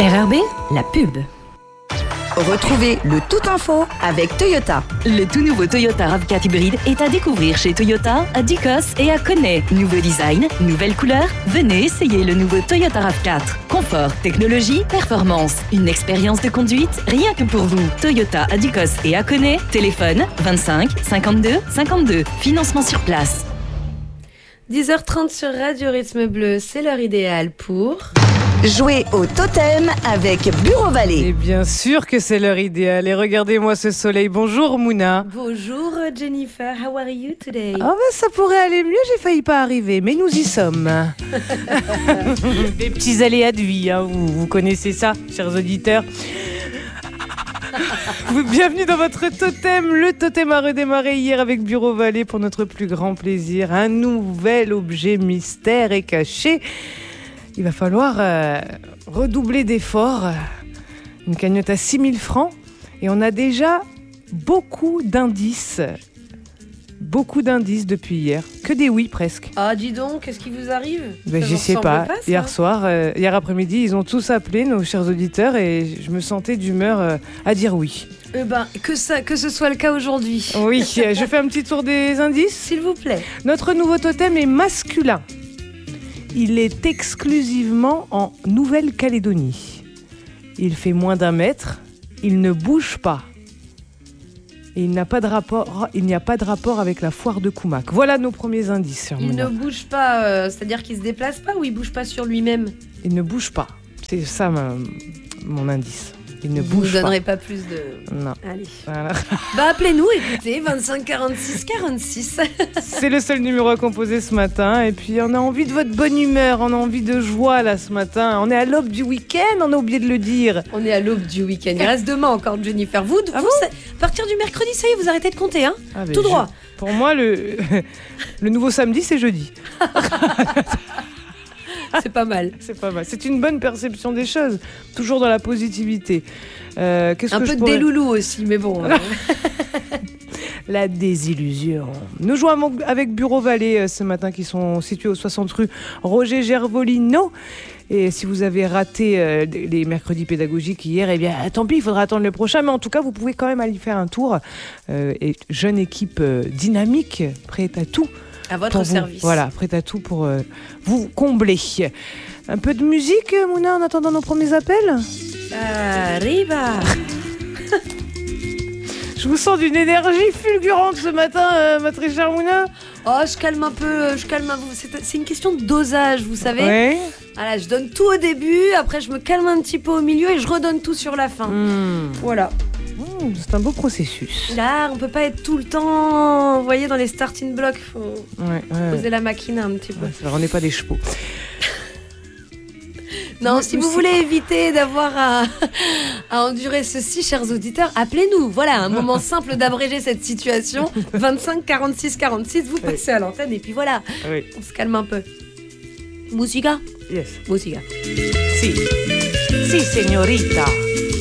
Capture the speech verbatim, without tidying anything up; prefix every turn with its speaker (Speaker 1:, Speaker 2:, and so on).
Speaker 1: R R B, la pub.
Speaker 2: Retrouvez le Tout Info avec Toyota.
Speaker 1: Le tout nouveau Toyota RAV quatre hybride est à découvrir chez Toyota, à Ducos et à Koné. Nouveau design, nouvelle couleur. Venez essayer le nouveau Toyota RAV quatre. Confort, technologie, performance. Une expérience de conduite rien que pour vous. Toyota à Ducos et à Koné. Téléphone vingt-cinq cinquante-deux cinquante-deux. Financement sur place.
Speaker 3: dix heures trente sur Radio Rythme Bleu, c'est l'heure idéale pour...
Speaker 2: Jouer au totem avec Bureau Vallée.
Speaker 4: Et bien sûr que c'est l'heure idéale. Et regardez-moi ce soleil. Bonjour Mouna.
Speaker 3: Bonjour Jennifer, how are you today?
Speaker 4: Ah ben ça pourrait aller mieux, j'ai failli pas arriver, mais nous y sommes. Des petits aléas de vie, hein. vous, vous connaissez ça, chers auditeurs. Bienvenue dans votre totem. Le totem a redémarré hier avec Bureau Vallée pour notre plus grand plaisir. Un nouvel objet mystère et caché. Il va falloir euh, redoubler d'efforts. Une cagnotte à six mille francs. Et on a déjà beaucoup d'indices. Beaucoup d'indices depuis hier. Que des oui presque.
Speaker 3: Ah, dis donc, qu'est-ce qui vous arrive?
Speaker 4: Ben, je sais pas. pas hier soir, euh, hier après-midi, ils ont tous appelé, nos chers auditeurs, et je me sentais d'humeur euh, à dire oui.
Speaker 3: Eh ben, que, ça, que ce soit le cas aujourd'hui.
Speaker 4: Oui, je fais un petit tour des indices.
Speaker 3: S'il vous plaît.
Speaker 4: Notre nouveau totem est masculin. Il est exclusivement en Nouvelle-Calédonie. Il fait moins d'un mètre. Il ne bouge pas. Et il n'a pas de rapport, il n'y a pas de rapport avec la foire de Koumak. Voilà nos premiers indices. Sur
Speaker 3: il ne bouge pas, euh, c'est-à-dire qu'il se déplace pas ou il bouge pas sur lui-même?
Speaker 4: Il ne bouge pas. C'est ça ma, mon indice. Il ne
Speaker 3: Vous
Speaker 4: bouge
Speaker 3: ne donnerez
Speaker 4: pas.
Speaker 3: pas plus de...
Speaker 4: Non.
Speaker 3: Allez.
Speaker 4: Voilà.
Speaker 3: Bah appelez-nous, écoutez, vingt-cinq quarante-six quarante-six.
Speaker 4: C'est le seul numéro à composer ce matin. Et puis on a envie de votre bonne humeur, on a envie de joie là ce matin. On est à l'aube du week-end, on a oublié de le dire.
Speaker 3: On est à l'aube du week-end. Il reste demain encore, Jennifer. Vous,
Speaker 4: Ah
Speaker 3: vous
Speaker 4: bon
Speaker 3: à partir du mercredi, ça y est, vous arrêtez de compter, hein?
Speaker 4: Ah,
Speaker 3: Tout droit.
Speaker 4: Je, pour moi, le, le nouveau samedi, c'est jeudi.
Speaker 3: C'est pas mal.
Speaker 4: C'est pas mal. C'est une bonne perception des choses. Toujours dans la positivité. Euh, qu'est-ce
Speaker 3: Un
Speaker 4: que
Speaker 3: peu
Speaker 4: je
Speaker 3: de
Speaker 4: pourrais...
Speaker 3: déloulou aussi, mais bon. euh.
Speaker 4: La désillusion. Nous jouons avec Bureau Vallée euh, ce matin, qui sont situés au soixante rue Roger Gervolino. Et si vous avez raté euh, les mercredis pédagogiques hier, eh bien tant pis, il faudra attendre le prochain. Mais en tout cas, vous pouvez quand même aller faire un tour. Euh, et jeune équipe euh, dynamique, prête à tout.
Speaker 3: À votre service.
Speaker 4: Vous. Voilà, prête à tout pour euh, vous combler. Un peu de musique, Mouna, en attendant nos premiers appels?
Speaker 3: Arriba.
Speaker 4: Je vous sens d'une énergie fulgurante ce matin, euh, ma très chère Mouna.
Speaker 3: Oh, je calme un peu, je calme un peu. C'est, c'est une question de dosage, vous savez.
Speaker 4: Ouais.
Speaker 3: Voilà, je donne tout au début, après je me calme un petit peu au milieu et je redonne tout sur la fin. Mmh. Voilà.
Speaker 4: Mmh, c'est un beau processus.
Speaker 3: Là, on peut pas être tout le temps, vous voyez, dans les starting blocks. Faut
Speaker 4: ouais, ouais,
Speaker 3: poser
Speaker 4: ouais.
Speaker 3: la machine un petit peu.
Speaker 4: Ouais, c'est vrai, on n'est pas des chevaux.
Speaker 3: Non, si vous voulez éviter d'avoir à, à endurer ceci, chers auditeurs, appelez-nous. Voilà, un moment simple d'abréger cette situation. vingt-cinq quarante-six quarante-six, vous passez à l'antenne et puis voilà,
Speaker 4: Oui.
Speaker 3: on se calme un peu. Musica?
Speaker 4: Yes.
Speaker 3: Musica.
Speaker 4: Si. Si, señorita.